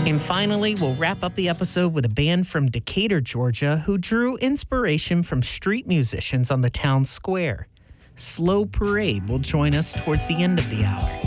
And finally, we'll wrap up the episode with a band from Decatur, Georgia, who drew inspiration from street musicians on the town square. Slow Parade will join us towards the end of the hour.